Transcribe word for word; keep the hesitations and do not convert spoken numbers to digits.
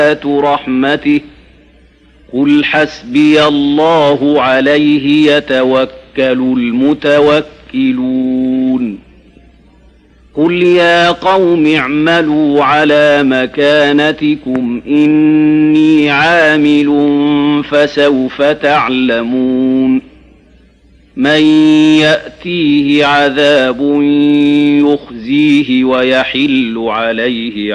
رحمته قل حسبي الله عليه يتوكل المتوكلون قل يا قوم اعملوا على مكانتكم إني عامل فسوف تعلمون من يأتيه عذاب يخزيه ويحل عليه